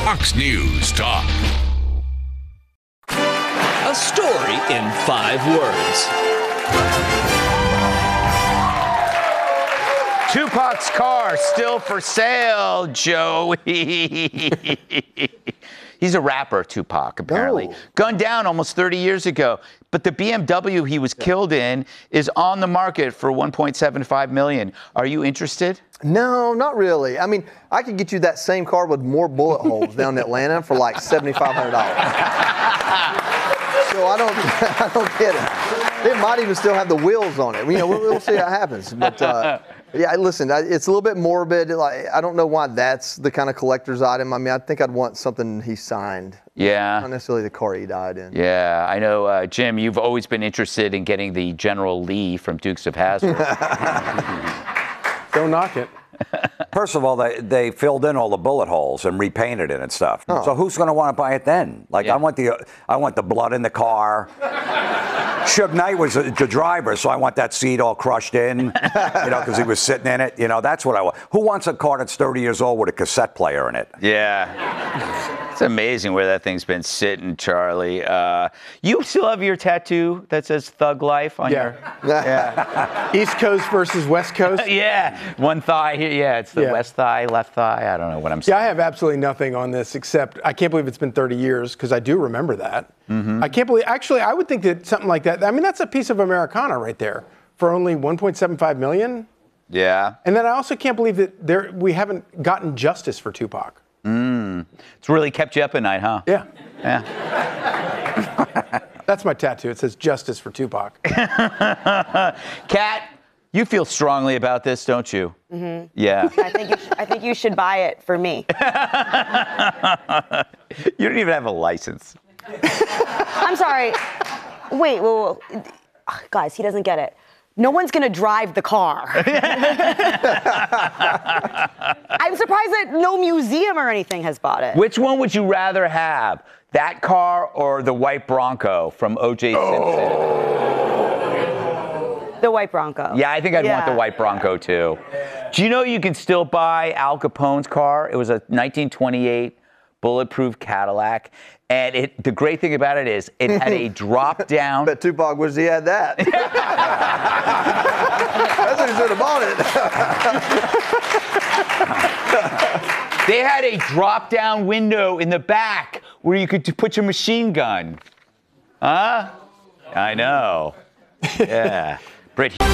Fox News Talk. A story in 5 words. Tupac's car still for sale, Joey. He's a rapper, Tupac, apparently. Oh. Gunned down almost 30 years ago. But the BMW he was killed in is on the market for $1.75 million. Are you interested? No, not really. I mean, I could get you that same car with more bullet holes down in Atlanta for like $7,500. So I don't get it. It might even still have the wheels on it. You know, we'll see how it happens. But yeah, listen, it's a little bit morbid. Like, I don't know why that's the kind of collector's item. I mean, I think I'd want something he signed. Yeah. Not necessarily the car he died in. Yeah, I know, Jim, you've always been interested in getting the General Lee from Dukes of Hazzard. Don't knock it. First of all, they filled in all the bullet holes and repainted it and stuff. Oh. So who's going to want to buy it then? Like, Yeah. I want the blood in the car. Suge Knight was the driver, so I want that seat all crushed in, you know, because he was sitting in it. You know, that's what I want. Who wants a car that's 30 years old with a cassette player in it? Yeah. It's amazing where that thing's been sitting, Charlie. You still have your tattoo that says Thug Life on your... Yeah. East Coast versus West Coast. Yeah. One thigh here. Yeah, it's the Yeah. west thigh, left thigh. I don't know what I'm saying. Yeah, I have absolutely nothing on this except I can't believe it's been 30 years because I do remember that. I can't believe, actually, I would think that something like that, I mean, that's a piece of Americana right there for only $1.75 million. Yeah. And then I also can't believe that we haven't gotten justice for Tupac. It's really kept you up at night, huh? Yeah. Yeah. That's my tattoo. It says justice for Tupac. Kat, you feel strongly about this, don't you? Mm-hmm. Yeah. I think you should buy it for me. You don't even have a license. I'm sorry. Wait, well, guys, he doesn't get it. No one's gonna drive the car. I'm surprised that no museum or anything has bought it. Which one would you rather have? That car or the white Bronco from O.J. Simpson? The white Bronco. Yeah, I think I'd want the white Bronco too. Do you know you can still buy Al Capone's car? It was a 1928 bulletproof Cadillac. And the great thing about it is it had a drop down. Bet Tupac wished he had that. That's who should have bought it. They had a drop down window in the back where you could put your machine gun. Huh? I know. Yeah. Britt.